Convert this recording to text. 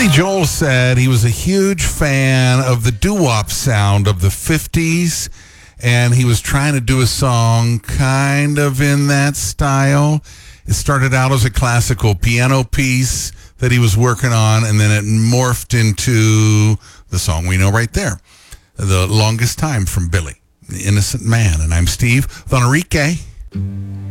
Billy Joel said he was a huge fan of the doo-wop sound of the 50s, and he was trying to do a song kind of in that style. It started out as a classical piano piece that he was working on, and then it morphed into the song we know right there, The Longest Time from Billy, The Innocent Man. And I'm Steve Von Enrique.